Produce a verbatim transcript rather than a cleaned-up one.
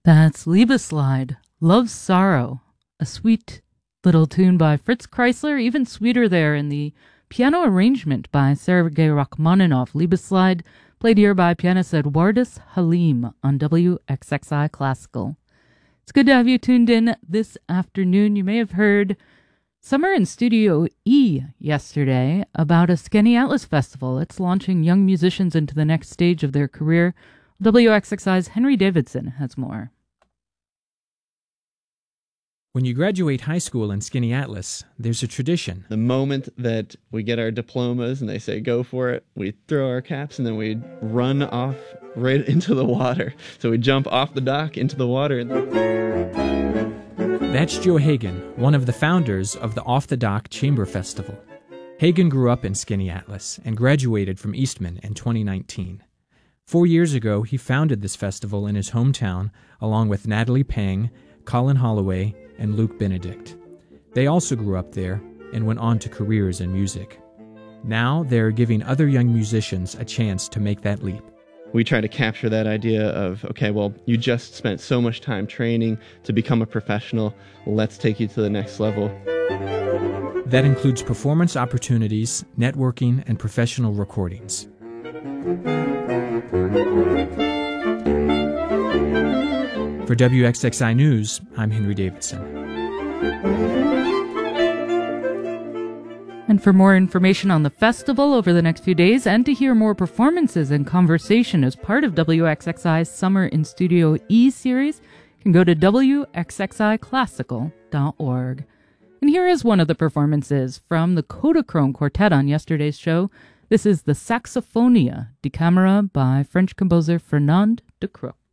That's Liebeslied, Love Sorrow, a sweet little tune by Fritz Kreisler, even sweeter there in the piano arrangement by Sergei Rachmaninoff. Liebeslied, played here by pianist Eduardus Halim on W X X I Classical. It's good to have you tuned in this afternoon. You may have heard Summer in Studio E yesterday about a Skinny Atlas Festival. It's launching young musicians into the next stage of their career. W X X I's Henry Davidson has more. When you graduate high school in Skinny Atlas, there's a tradition. The moment that we get our diplomas and they say go for it, we throw our caps and then we run off right into the water. So we jump off the dock into the water. That's Joe Hagan, one of the founders of the Off the Dock Chamber Festival. Hagan grew up in Skinny Atlas and graduated from Eastman in twenty nineteen. Four years ago, he founded this festival in his hometown along with Natalie Pang, Colin Holloway, and Luke Benedict. They also grew up there and went on to careers in music. Now they're giving other young musicians a chance to make that leap. We try to capture that idea of, okay, well, you just spent so much time training to become a professional. Let's take you to the next level. That includes performance opportunities, networking, and professional recordings. For W X X I News, I'm Henry Davidson. And for more information on the festival over the next few days and to hear more performances and conversation as part of W X X I's Summer in Studio E series, you can go to W X X I classical dot org. And here is one of the performances from the Kodachrome Quartet on yesterday's show. This is the Saxophonia da Camera by French composer Fernand de Crook.